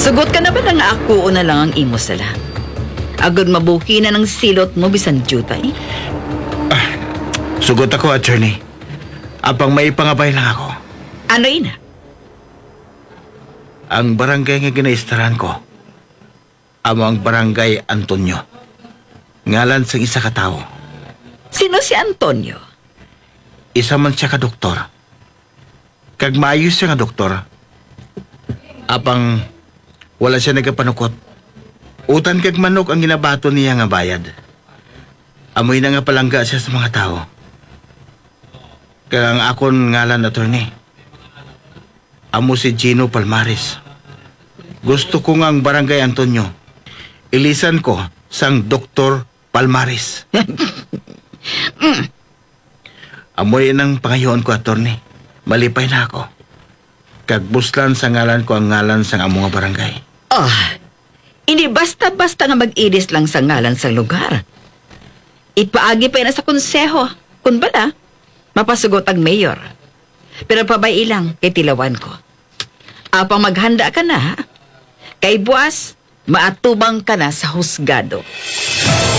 Sugot ka na ba na nga ako na lang ang imo sala? Agad mabuki na ng silot mo bisan jutay? Sugot ako, attorney. Apang may pangabay lang ako. Ano ina? Ang barangay nga ginaistaran ko, amo ang barangay Antonio. Ngalan sa isa ka tao. Sino si Antonio? Isa man siya ka doktor. Kag maayos siya nga doktor. Apang wala siya nagapanukot. Utan kag manok ang ginabato niya nga bayad. Amoy na nga palangga siya sa mga tao. Kag ang akon ngalan, attorney. Amo si Gino Palmares. Gusto ko nga ang barangay Antonio. Ilisan ko sang Dr. Palmares. Amoy nang pangayoon ko, attorney. Malipay na ako. Kagbuslan sa ngalan ko ang ngalan sang amo nga barangay. Hindi basta-basta nga mag-idis lang sa ngalan sa lugar. Ipaagi pa na sa konseho. Kung bala, mapasugot ang mayor. Pero pabay ilang kay tilawan ko. Apang maghanda ka na, ha? Kay buwas, maatubang ka na sa husgado.